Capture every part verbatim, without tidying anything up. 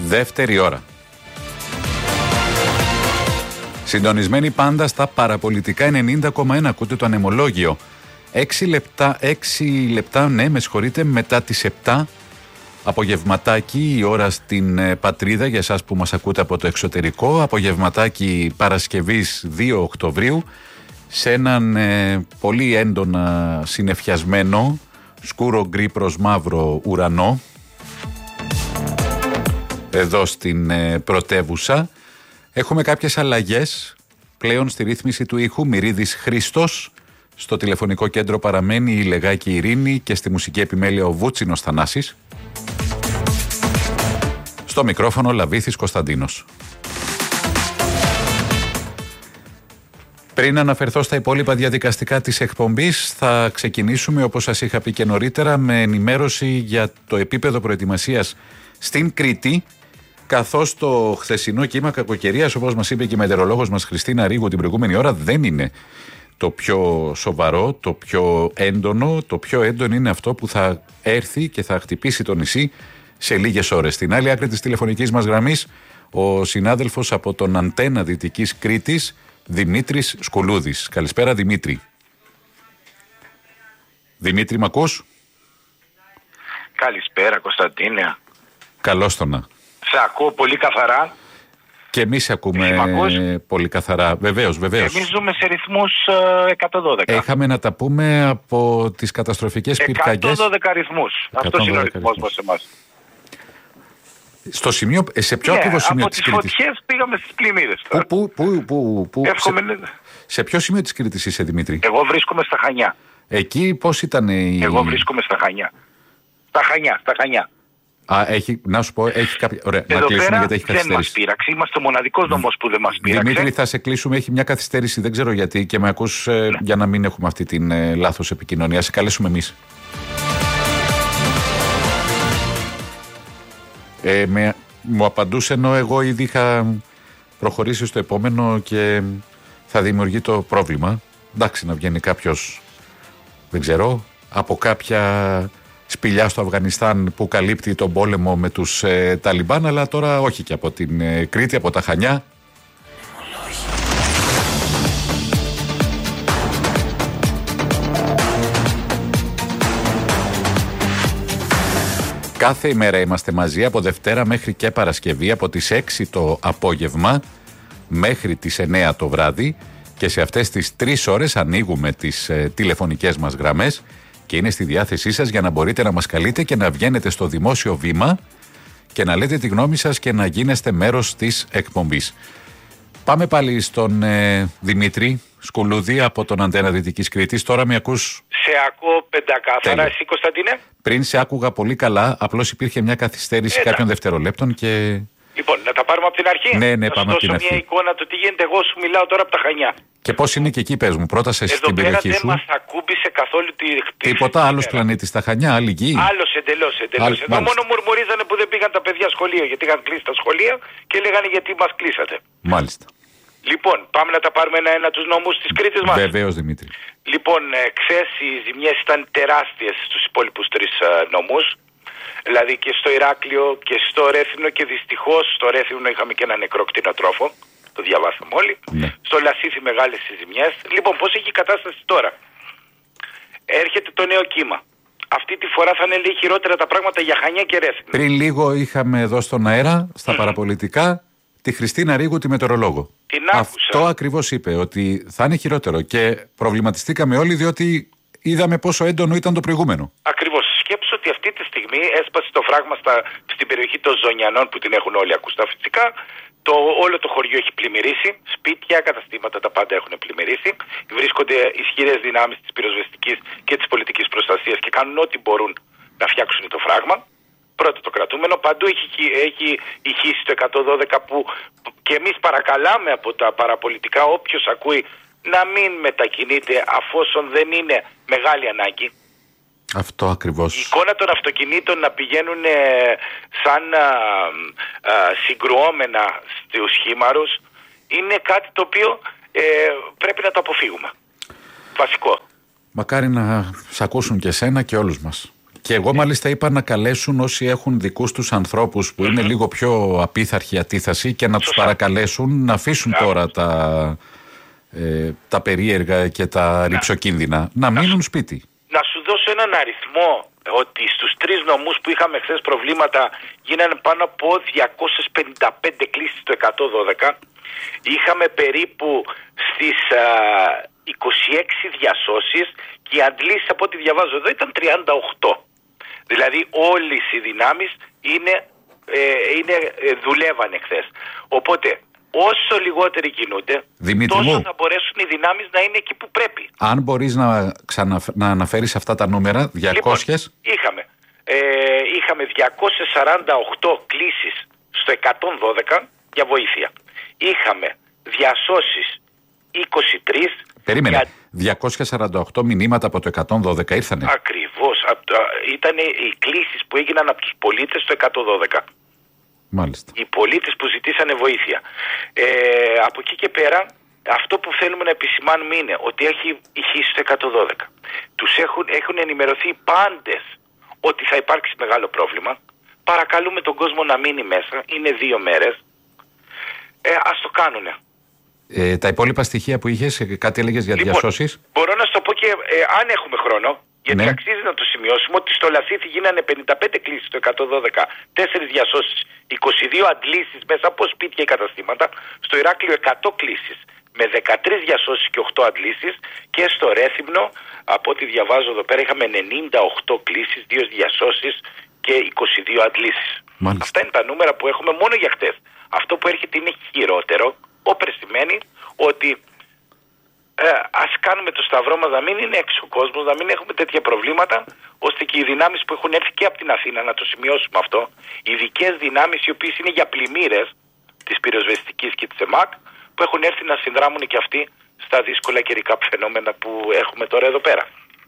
Δεύτερη ώρα. Συντονισμένοι πάντα στα παραπολιτικά ενενήντα κόμμα ένα. Ακούτε το ανεμολόγιο. Έξι λεπτά, έξι λεπτά, ναι, με συγχωρείτε, μετά τις επτά. Απογευματάκι η ώρα στην ε, πατρίδα για εσάς που μας ακούτε από το εξωτερικό. Απογευματάκι Παρασκευής δύο Οκτωβρίου σε έναν ε, πολύ έντονα συννεφιασμένο σκούρο γκρι προς μαύρο ουρανό εδώ στην ε, πρωτεύουσα. Έχουμε κάποιες αλλαγές πλέον στη ρύθμιση του ήχου. Μυρίδης Χρήστος. Στο τηλεφωνικό κέντρο παραμένει η Λεγάκη Ειρήνη και στη μουσική επιμέλεια ο Βούτσινος Θανάσης. Στο μικρόφωνο Λαβίθης Κωνσταντίνος. Πριν αναφερθώ στα υπόλοιπα διαδικαστικά της εκπομπής, θα ξεκινήσουμε, όπως σας είχα πει και νωρίτερα, με ενημέρωση για το επίπεδο προετοιμασίας στην Κρήτη, καθώς το χθεσινό κύμα κακοκαιρίας, όπως μας είπε και η μετεωρολόγος μας Χριστίνα Ρίγου την προηγούμενη ώρα, δεν είναι το πιο σοβαρό, το πιο έντονο. Το πιο έντονο είναι αυτό που θα έρθει και θα χτυπήσει το νησί σε λίγες ώρες. Στην άλλη άκρη της τηλεφωνικής μας γραμμής, ο συνάδελφος από τον Αντένα Δυτικής Κρήτης, Δημήτρης Σκουλούδης. Καλησπέρα, Δημήτρη. Δημήτρη, μ' ακούς? Καλησπέρα, Κωνσταντίνε. Καλώς το να. Σε ακούω πολύ καθαρά. Και εμείς ακούμε πολύ καθαρά. Βεβαίως, βεβαίως. Εμείς ζούμε σε ρυθμούς ε, εκατόν δώδεκα. Έχαμε να τα πούμε από τις καταστροφικές πυρκαγιές. εκατόν δώδεκα ρυθμούς. Αυτός είναι ο ρυθμός μας εμάς. Στο σημείο, σε ποιο ναι, ακριβώς σημείο από της τις Κρήτης? φωτιές πήγαμε στις πλημμύρες. Πού, πού, πού, πού, πού Εύχομαι... σε, σε ποιο σημείο της Κρήτης είσαι, Δημήτρη? Εγώ βρίσκομαι στα Χανιά. Εκεί πώς ήταν η... Εγώ βρίσκομαι στα Χανιά. Στα Χανιά, στα Χανιά. Α, έχει, να σου πω, έχει κάποια... Ωραία, εδώ να κλείσουμε πέρα γιατί έχει δεν καθυστέρηση. μας πείραξε. Είμαστε ο μοναδικός νομός που δεν μας πείραξε. Δημήτρη, θα σε κλείσουμε. Έχει μια καθυστέρηση, δεν ξέρω γιατί, και με ακούς ε, ναι. για να μην έχουμε αυτή την ε, λάθος επικοινωνία. Σε καλέσουμε εμείς. Ε, με, μου απαντούσε ενώ εγώ ήδη είχα προχωρήσει στο επόμενο και θα δημιουργεί το πρόβλημα. Εντάξει, να βγαίνει κάποιος, δεν ξέρω, από κάποια σπηλιά στο Αφγανιστάν που καλύπτει τον πόλεμο με τους ε, Ταλιμπάν, αλλά τώρα όχι και από την ε, Κρήτη, από τα Χανιά. Κάθε ημέρα είμαστε μαζί από Δευτέρα μέχρι και Παρασκευή, από τις έξι το απόγευμα μέχρι τις εννέα το βράδυ, και σε αυτές τις τρεις ώρες ανοίγουμε τις ε, τηλεφωνικές μας γραμμές και είναι στη διάθεσή σας για να μπορείτε να μας καλείτε και να βγαίνετε στο δημόσιο βήμα και να λέτε τη γνώμη σας και να γίνεστε μέρος της εκπομπής. Πάμε πάλι στον ε, Δημήτρη Σκουλούδη από τον Αντένα Δυτικής Κρήτης. Τώρα με ακούς? Σε ακούω πεντακάθαρα. Εσύ, Κωνσταντίνε? Πριν σε άκουγα πολύ καλά, απλώς υπήρχε μια καθυστέρηση Έτα. κάποιων δευτερολέπτων και... Λοιπόν, να τα πάρουμε από την αρχή. Ναι, ναι, πάμε από την αρχή. Να σου δώσω μια εικόνα του τι γίνεται. Εγώ σου μιλάω τώρα από τα Χανιά. Και πώς είναι και εκεί, πες μου, πρώτα σε στην περιοχή σου. Δεν μας ακούμπησε καθόλου τη χτύπηση. Τίποτα, άλλος πλανήτης στα Χανιά, άλλη γη. Άλλος εντελώς, εντελώς. Εδώ μόνο μουρμουρίζανε που δεν πήγαν τα παιδιά σχολείο, γιατί είχαν κλείσει τα σχολεία και λέγανε γιατί μας κλείσατε. Μάλιστα. Λοιπόν, πάμε να τα πάρουμε ένα-ένα τους νόμους της Κρήτης μας. Βεβαίως, Δημήτρη. Λοιπόν, χθες οι ζημιές ήταν τεράστιες στους υπόλοιπους τρεις νόμους. Δηλαδή και στο Ηράκλειο και στο Ρέθυμνο, και δυστυχώς στο Ρέθυμνο είχαμε και ένα νεκρό κτηνοτρόφο. Το διαβάσαμε όλοι. Ναι. Στο Λασίθι μεγάλες οι ζημιές. Λοιπόν, πώς έχει η κατάσταση τώρα? Έρχεται το νέο κύμα. Αυτή τη φορά θα είναι λίγο χειρότερα τα πράγματα για Χανιά και Ρέθυμνο. Πριν λίγο είχαμε εδώ στον αέρα, στα mm. παραπολιτικά, τη Χριστίνα Ρίγου, τη μετεωρολόγο. Την άκουσα. Αυτό ακριβώς είπε, ότι θα είναι χειρότερο, και προβληματιστήκαμε όλοι διότι είδαμε πόσο έντονο ήταν το προηγούμενο. Ακριβώς. Σκέψω ότι αυτή τη στιγμή έσπασε το φράγμα στα, στην περιοχή των Ζωνιανών που την έχουν όλοι ακουστά φυσικά. Το, όλο το χωριό έχει πλημμυρίσει. Σπίτια, καταστήματα, τα πάντα έχουν πλημμυρίσει. Βρίσκονται ισχυρές δυνάμεις της πυροσβεστικής και της πολιτικής προστασίας και κάνουν ό,τι μπορούν να φτιάξουν το φράγμα. Πρώτο το κρατούμενο. Παντού έχει, έχει ηχήσει το εκατόν δώδεκα που και εμείς παρακαλάμε από τα παραπολιτικά όποιος ακούει να μην μετακινείται αφόσον δεν είναι μεγάλη ανάγκη. Αυτό ακριβώς. Η εικόνα των αυτοκινήτων να πηγαίνουν ε, σαν α, α, συγκρουόμενα στους χήμαρους είναι κάτι το οποίο ε, πρέπει να το αποφύγουμε. Βασικό. Μακάρι να σ' ακούσουν και εσένα και όλους μας. Και εγώ μάλιστα είπα να καλέσουν όσοι έχουν δικούς τους ανθρώπους που mm-hmm. είναι λίγο πιο απίθαρχη αντίθεση και να Σωστά. τους παρακαλέσουν να αφήσουν yeah. τώρα τα, ε, τα περίεργα και τα yeah. ρυψοκίνδυνα, να μείνουν να σπίτι. Να σου δώσω έναν αριθμό, ότι στους τρεις νομούς που είχαμε χθες προβλήματα γίνανε πάνω από διακόσιες πενήντα πέντε κλήσεις το εκατόν δώδεκα. Είχαμε περίπου στις α, είκοσι έξι διασώσεις και οι αντλήσεις από ό,τι διαβάζω εδώ ήταν τριάντα οκτώ. Δηλαδή όλες οι δυνάμεις είναι, ε, είναι, ε, δουλεύανε χθες. Οπότε όσο λιγότεροι κινούνται, Δημήτρη τόσο μου, θα μπορέσουν οι δυνάμεις να είναι εκεί που πρέπει. Αν μπορείς να, ξανα, να αναφέρεις αυτά τα νούμερα, διακόσιες. Λοιπόν, είχαμε, ε, είχαμε διακόσιες σαράντα οκτώ κλήσεις στο εκατόν δώδεκα για βοήθεια. Είχαμε διασώσεις είκοσι τρεις. Περίμενε, για... διακόσια σαράντα οκτώ μηνύματα από το εκατόν δώδεκα ήρθανε. Ακριβώς, ήταν οι κλήσεις που έγιναν από τους πολίτες στο εκατόν δώδεκα. Μάλιστα. Οι πολίτες που ζητήσανε βοήθεια. Ε, από εκεί και πέρα, αυτό που θέλουμε να επισημάνουμε είναι ότι έχει ηχήσει το εκατόν δώδεκα. Τους έχουν, έχουν ενημερωθεί οι πάντες ότι θα υπάρξει μεγάλο πρόβλημα. Παρακαλούμε τον κόσμο να μείνει μέσα. Είναι δύο μέρες. Ε, ας το κάνουνε. Ε, τα υπόλοιπα στοιχεία που είχες, κάτι έλεγες για λοιπόν, διασώσεις. Μπορώ να σου το πω και ε, αν έχουμε χρόνο, γιατί ναι. αξίζει να το σημειώσουμε, ότι στο Λασίθι γίνανε πενήντα πέντε κλήσεις το εκατόν δώδεκα, τέσσερις διασώσεις, είκοσι δύο αντλήσεις μέσα από σπίτια και καταστήματα, στο Ηράκλειο εκατό κλήσεις με δεκατρείς διασώσεις και οκτώ αντλήσεις και στο Ρέθυμνο, από ό,τι διαβάζω εδώ πέρα, είχαμε ενενήντα οκτώ κλήσεις, δύο διασώσεις και είκοσι δύο αντλήσεις. Μάλιστα. Αυτά είναι τα νούμερα που έχουμε μόνο για χτες. Αυτό που έρχεται είναι χειρότερο. Όπερ σημαίνει ότι ε, ας κάνουμε το σταυρό μας να μην είναι έξω ο κόσμος, να μην έχουμε τέτοια προβλήματα, ώστε και οι δυνάμεις που έχουν έρθει και από την Αθήνα, να το σημειώσουμε αυτό, οι ειδικές δυνάμεις οι οποίες είναι για πλημμύρες της πυροσβεστικής και της ΕΜΑΚ, που έχουν έρθει να συνδράμουν και αυτοί στα δύσκολα καιρικά φαινόμενα που έχουμε τώρα εδώ πέρα.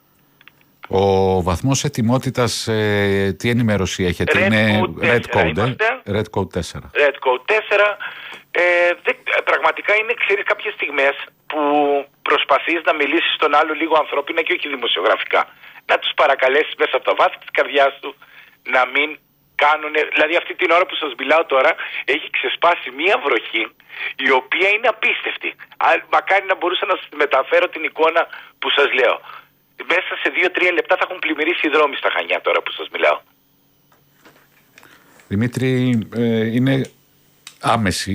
Ο βαθμός ετοιμότητας, ε, τι ενημέρωση έχετε? Red είναι Code Red Code, ε? Red Code τέσσερα. Red Code τέσσερα. Ε, δε, πραγματικά είναι, ξέρεις, κάποιες στιγμές που προσπαθείς να μιλήσεις στον άλλο λίγο ανθρώπινα και όχι δημοσιογραφικά. Να τους παρακαλέσεις μέσα από τα βάθη της καρδιάς του να μην κάνουν. Δηλαδή αυτή την ώρα που σας μιλάω τώρα έχει ξεσπάσει μία βροχή η οποία είναι απίστευτη. Μακάρι να μπορούσα να σας μεταφέρω την εικόνα που σας λέω. Μέσα σε δύο τρία λεπτά θα έχουν πλημμυρίσει οι δρόμοι στα Χανιά τώρα που σας μιλάω. Δημήτρη, ε, είναι άμεση,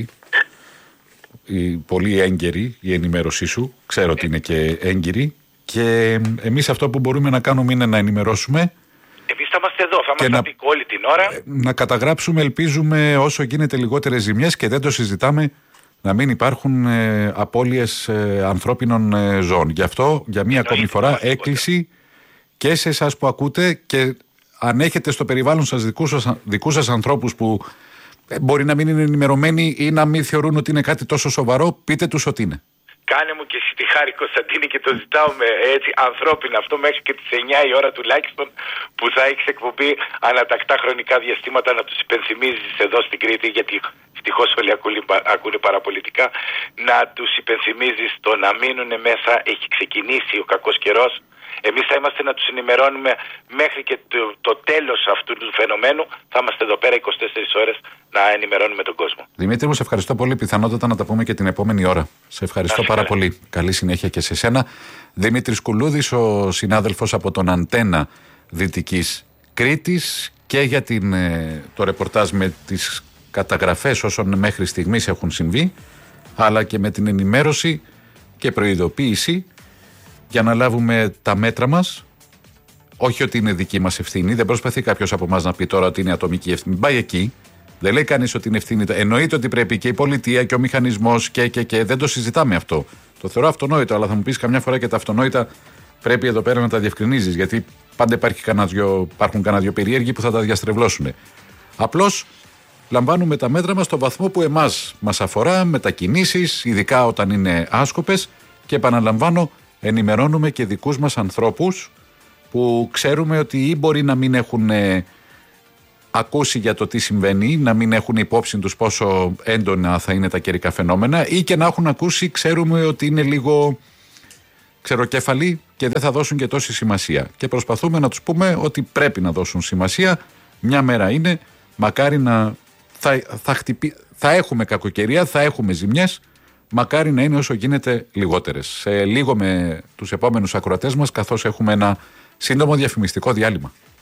η, πολύ έγκαιρη η ενημέρωσή σου. Ξέρω ότι είναι και έγκυρη. Και εμείς αυτό που μπορούμε να κάνουμε είναι να ενημερώσουμε. Εμείς θα είμαστε εδώ, θα είμαστε να, πικ όλη την ώρα. Να καταγράψουμε, ελπίζουμε, όσο γίνεται λιγότερες ζημιές και δεν το συζητάμε, να μην υπάρχουν ε, απώλειες ε, ανθρώπινων ε, ζώων. Γι' αυτό, για μία ακόμη φορά, έκκληση και σε εσάς που ακούτε, και αν έχετε στο περιβάλλον σας δικούς σας, δικούς σας ανθρώπους που ε, μπορεί να μην είναι ενημερωμένοι ή να μην θεωρούν ότι είναι κάτι τόσο σοβαρό, πείτε τους ότι είναι. Κάνε μου και εσύ τη χάρη, Κωνσταντίνη, και το ζητάω με έτσι ανθρώπινα αυτό μέχρι και τις εννιά η ώρα τουλάχιστον, που θα έχεις εκπομπή ανατακτά χρονικά διαστήματα, να τους υπενθυμίζεις εδώ στην Κρήτη, γιατί ευτυχώς όλοι ακούνε παραπολιτικά, να τους υπενθυμίζεις το να μείνουν μέσα. Έχει ξεκινήσει ο κακός καιρός. Εμείς θα είμαστε να τους ενημερώνουμε μέχρι και το, το τέλος αυτού του φαινομένου. Θα είμαστε εδώ πέρα είκοσι τέσσερις ώρες να ενημερώνουμε τον κόσμο. Δημήτρη μου, σε ευχαριστώ πολύ. Πιθανότατα να τα πούμε και την επόμενη ώρα. Σε ευχαριστώ πάρα καλά. πολύ. Καλή συνέχεια και σε σένα. Δημήτρης Κουλούδης, ο συνάδελφος από τον Αντένα Δυτικής Κρήτης, και για την, το ρεπορτάζ με τις καταγραφές όσων μέχρι στιγμής έχουν συμβεί, αλλά και με την ενημέρωση και προειδοποίηση για να λάβουμε τα μέτρα μας. Όχι ότι είναι δική μας ευθύνη, δεν προσπαθεί κάποιος από εμάς να πει τώρα ότι είναι ατομική ευθύνη. Πάει εκεί, δεν λέει κανείς ότι είναι ευθύνη. Εννοείται ότι πρέπει και η πολιτεία και ο μηχανισμός και, και, και δεν το συζητάμε αυτό. Το θεωρώ αυτονόητο, αλλά θα μου πεις καμιά φορά και τα αυτονόητα πρέπει εδώ πέρα να τα διευκρινίζεις, γιατί πάντα υπάρχει κανένα δυο, υπάρχουν κανένα δυο περίεργοι που θα τα διαστρεβλώσουν. Απλώς λαμβάνουμε τα μέτρα μας στο βαθμό που εμάς μας αφορά, μετακινήσεις, ειδικά όταν είναι άσκοπες, και επαναλαμβάνω, ενημερώνουμε και δικούς μας ανθρώπους που ξέρουμε ότι ή μπορεί να μην έχουν ε, ακούσει για το τι συμβαίνει, να μην έχουν υπόψη τους πόσο έντονα θα είναι τα καιρικά φαινόμενα, ή και να έχουν ακούσει, ξέρουμε ότι είναι λίγο ξεροκέφαλοι και δεν θα δώσουν και τόση σημασία. Και προσπαθούμε να τους πούμε ότι πρέπει να δώσουν σημασία. Μια μέρα είναι, μακάρι να θα, θα, χτυπη, θα έχουμε κακοκαιρία, θα έχουμε ζημιές, μακάρι να είναι όσο γίνεται λιγότερες. Σε λίγο με τους επόμενους ακροατές μας, καθώς έχουμε ένα σύντομο διαφημιστικό διάλειμμα.